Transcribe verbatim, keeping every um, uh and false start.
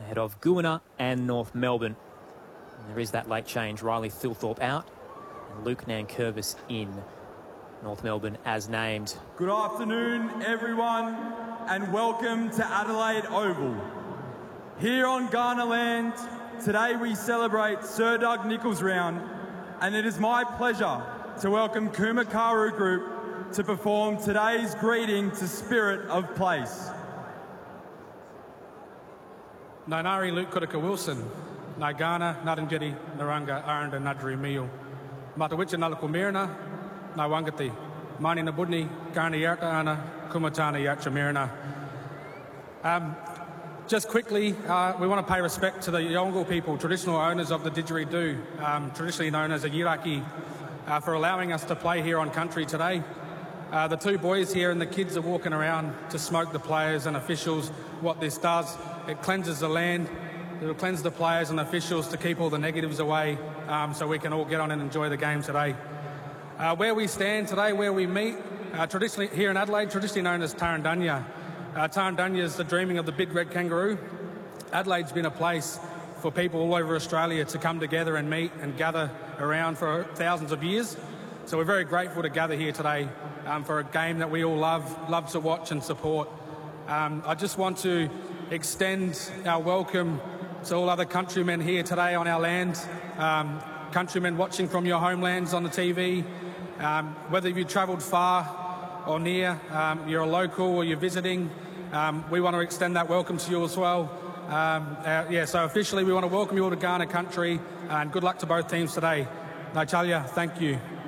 ahead of Goonyella and North Melbourne. And there is that late change. Riley Thilthorpe out and Luke Nankervis in. North Melbourne as named. Good afternoon, everyone, and welcome to Adelaide Oval. Here on Kaurna land, today we celebrate Sir Doug Nicholls round, and it is my pleasure to welcome Kumakaru Group to perform today's greeting to Spirit of Place. Nainari Luke Kudaka Wilson, Naigana, Nadanjeti, Naranga, Aranda, Nadri Meal, Matawicha Nalakumirna, Nawangati, Mani Nabudni, Garni Yarta Ana, Kumatana Yachamirna. Um, just quickly, uh, we want to pay respect to the Yolngu people, traditional owners of the didgeridoo, um, traditionally known as a Yiraki, uh, for allowing us to play here on country today. Uh, the two boys here and the kids are walking around to smoke the players and officials. What this does, it cleanses the land, it'll cleanse the players and officials to keep all the negatives away, um, so we can all get on and enjoy the game today. Uh, where we stand today, where we meet, uh, traditionally here in Adelaide, traditionally known as Tarandanya. Uh, Tarandanya is the dreaming of the big red kangaroo. Adelaide's been a place for people all over Australia to come together and meet and gather around for thousands of years. So we're very grateful to gather here today um, for a game that we all love, love to watch and support. Um, I just want to extend our welcome to all other countrymen here today on our land, um, countrymen watching from your homelands on the T V. Um, whether you've travelled far or near, um, you're a local or you're visiting, um, we want to extend that welcome to you as well. Um, uh, yeah, so officially we want to welcome you all to Kaurna country, and good luck to both teams today. Nachalia, thank you.